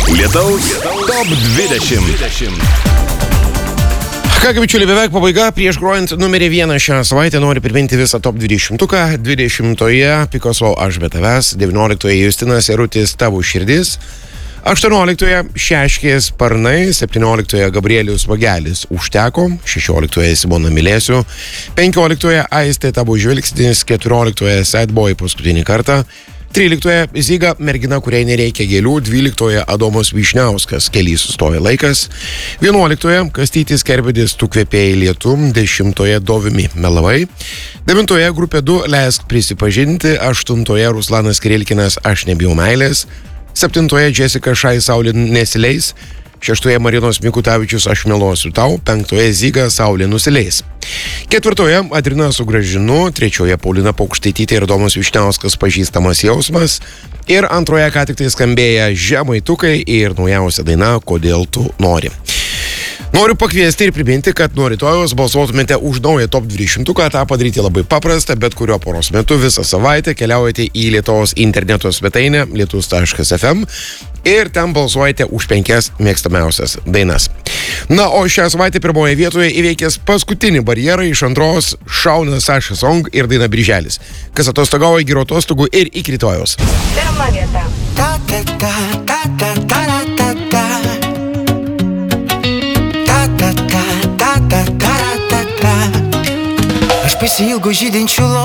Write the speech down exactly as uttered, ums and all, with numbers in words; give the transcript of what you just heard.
Lietaus top dvidešimt. Kągi, bičiuliai, beveik pabaiga. Prieš grojant numerį vieną šią savaitę noriu priminti visą top dvidešimtuką. dvidešimtoje Picasso Aš be tavęs, devynioliktoje Justinas Jarutis Tavo širdis, aštuonioliktoje Šeškės sparnai, septynioliktoje Gabrielius Vagelis Užteko, šešioliktoje Simona Mylėsiu, penkioliktoje Aistė Tavo žvilgsnis, keturioliktoje Sad Boy Paskutinį kartą, tryliktoje Zyga Mergina, kuriai nereikia gėlių, dvyliktoje Adomas Vyšniauskas Kely sustoja laikas, vienuoliktoje Kastytis Kerbedis Tu kvepėjai lietum, dešimtoje Dovimi Melavai, devintoje Grupė du Leisk prisipažinti, aštuntoje Ruslanas Kirilkinas Aš nebijau meilės, septintoje Jessica Šai Saulė nesileis, šeštoje Marinos Mikutavičius Aš meluosiu tau, penktoje Zyga Saulė nusileis. Ketvirtoje Adrina su Gražinu, trečioje Paulina Paukštaitytė ir Domas Vyšniauskas Pažįstamas jausmas ir antroje ką tik tai skambėję Žemaitukai ir naujausia daina Kodėl tu nori. Noriu pakviesti ir priminti, kad nuo rytojus balsuotumėte už naują top dvidešimtuką. tą padaryti labai paprasta, bet kurio poros metu visą savaitę keliaujate į Lietuvos interneto svetainę lietus taškas ef em ir ten balsuojate už penkias mėgstamiausias dainas. Na, o šią savaitę pirmoje vietoje įveikęs paskutinį barjerą iš antros šauna Saša Song ir daina Birželis. Kas atostogauja, gerų atostogų ir iki rytojaus. Pirma vieta. Ta ta ta ta ta ta ta ta. Ta ta ta ta ta ta ta ta. Aš pasiilgau žydinčių